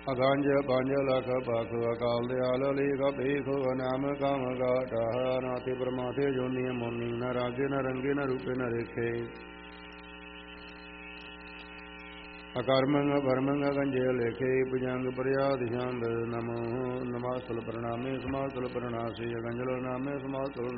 ਅਗੰਜ ਪੰਜ ਲਖ ਬਖ ਅਕਾਲ ਦਿਆਲ ਲੀਖ ਭੀਖ ਨਾਮ ਕਮ ਗਾਟਾਹ ਨਾਥੇ ਪਰਮਾਥੇ ਜੋਨੀ ਮੋਨੀ ਨ ਰਾਗੇ ਨ ਰੰਗੇ ਨ ਰੂਪੇ ਨ ਰੇਖੇ ਅਕਰਮੰਗ ਭਰਮੰਗ ਗੰਜੇ ਲੇਖੇ ਭੁਜੰਗ ਪ੍ਰਿਆਦ ਛੰਦ ਨਮੋ ਨਮਾਸਲ ਪ੍ਰਣਾਮੇ ਸਮਾਸਲ ਪ੍ਰਣਾਸੀ ਅਗੰਜਲ ਨਾਮੇ ਸਮਾਸਲ